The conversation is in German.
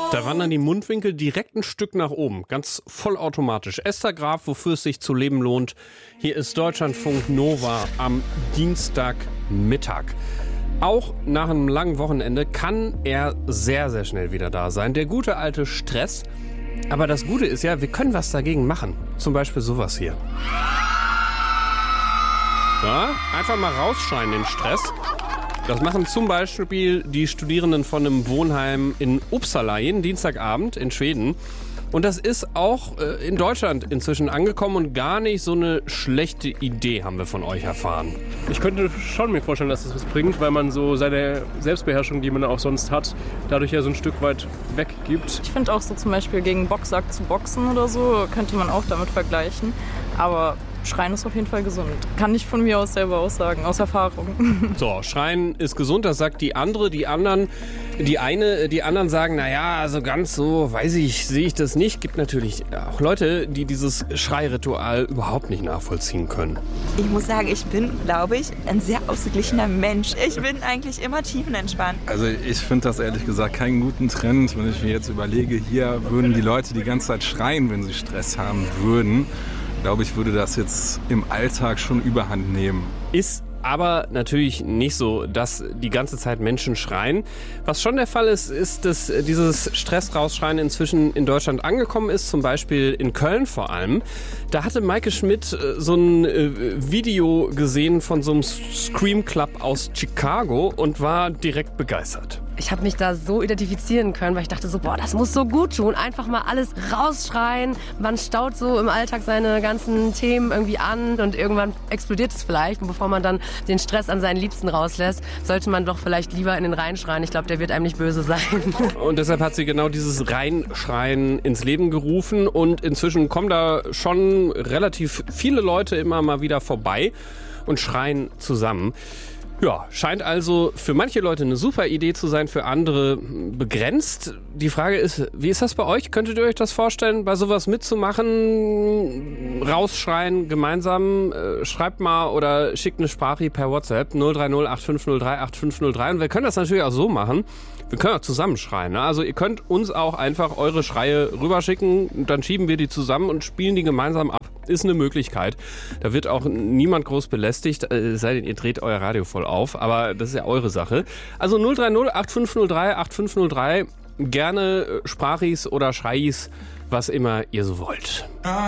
Da wandern die Mundwinkel direkt ein Stück nach oben, ganz vollautomatisch. Esther Graf, wofür es sich zu leben lohnt. Hier ist Deutschlandfunk Nova am Dienstagmittag. Auch nach einem langen Wochenende kann er sehr, sehr schnell wieder da sein. Der gute alte Stress. Aber das Gute ist ja, wir können was dagegen machen. Zum Beispiel sowas hier. Ja, einfach mal rausschreien, den Stress. Das machen zum Beispiel die Studierenden von einem Wohnheim in Uppsala jeden Dienstagabend in Schweden. Und das ist auch in Deutschland inzwischen angekommen und gar nicht so eine schlechte Idee, haben wir von euch erfahren. Ich könnte schon mir vorstellen, dass das was bringt, weil man so seine Selbstbeherrschung, die man auch sonst hat, dadurch ja so ein Stück weit weggibt. Ich finde auch so zum Beispiel gegen Boxsack zu boxen oder so, könnte man auch damit vergleichen. Aber Schreien ist auf jeden Fall gesund. Kann ich von mir aus selber aussagen, aus Erfahrung. So, Schreien ist gesund, das sagt die andere. Die anderen sagen, naja, also ganz so, sehe ich das nicht. Gibt natürlich auch Leute, die dieses Schreiritual überhaupt nicht nachvollziehen können. Ich muss sagen, ich bin, glaube ich, ein sehr ausgeglichener Mensch. Ich bin eigentlich immer tiefenentspannt. Also ich finde das ehrlich gesagt keinen guten Trend. Wenn ich mir jetzt überlege, hier würden die Leute die ganze Zeit schreien, wenn sie Stress haben würden. Glaube ich, würde das jetzt im Alltag schon Überhand nehmen. Ist aber natürlich nicht so, dass die ganze Zeit Menschen schreien. Was schon der Fall ist, ist, dass dieses Stress-Rausschreien inzwischen in Deutschland angekommen ist, zum Beispiel in Köln vor allem. Da hatte Maike Schmidt so ein Video gesehen von so einem Scream Club aus Chicago und war direkt begeistert. Ich habe mich da so identifizieren können, weil ich dachte so, boah, das muss so gut tun. Einfach mal alles rausschreien. Man staut so im Alltag seine ganzen Themen irgendwie an und irgendwann explodiert es vielleicht. Und bevor man dann den Stress an seinen Liebsten rauslässt, sollte man doch vielleicht lieber in den Rhein schreien. Ich glaube, der wird einem nicht böse sein. Und deshalb hat sie genau dieses Reinschreien ins Leben gerufen. Und inzwischen kommen da schon relativ viele Leute immer mal wieder vorbei und schreien zusammen. Ja, scheint also für manche Leute eine super Idee zu sein, für andere begrenzt. Die Frage ist, wie ist das bei euch? Könntet ihr euch das vorstellen, bei sowas mitzumachen? Rausschreien gemeinsam? Schreibt mal oder schickt eine Sprachri per WhatsApp 030 8503 8503. Und wir können das natürlich auch so machen. Wir können auch zusammenschreien. Ne? Also ihr könnt uns auch einfach eure Schreie rüberschicken. Dann schieben wir die zusammen und spielen die gemeinsam ab. Ist eine Möglichkeit. Da wird auch niemand groß belästigt, sei denn ihr dreht euer Radio voll auf. Aber das ist ja eure Sache. Also 030 8503 8503. Gerne Sprachis oder Schreis, was immer ihr so wollt.